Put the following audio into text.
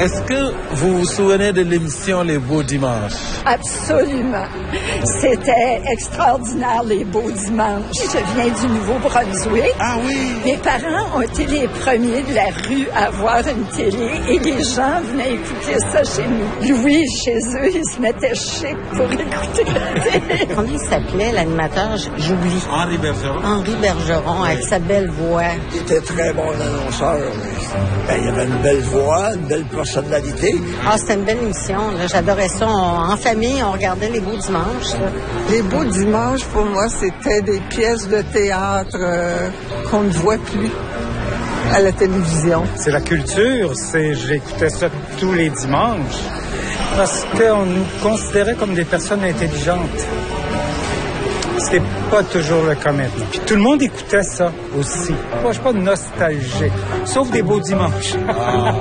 Est-ce que vous vous souvenez de l'émission Les Beaux Dimanches? Absolument. C'était extraordinaire, les Beaux Dimanches. Je viens du Nouveau-Brunswick. Ah oui? Mes parents ont été les premiers de la rue à avoir une télé et les gens venaient écouter ça chez nous. Louis, chez eux, ils se mettaient chic pour écouter la télé. Comment il s'appelait, l'animateur? J'oublie. Henri Bergeron. Henri Bergeron, avec sa belle voix. Il était très bon annonceur. Il avait une belle voix, une belle personnalité. Ah, c'était une belle émission. Là. J'adorais ça. En famille, on regardait les Beaux Dimanches. Là. Les Beaux Dimanches, pour moi, c'était des pièces de théâtre qu'on ne voit plus à la télévision. C'est la culture. J'écoutais ça tous les dimanches parce qu'on nous considérait comme des personnes intelligentes. Ce qui n'est pas toujours le cas maintenant. Puis tout le monde écoutait ça aussi. Moi, je suis pas nostalgique, sauf des Beaux Dimanches.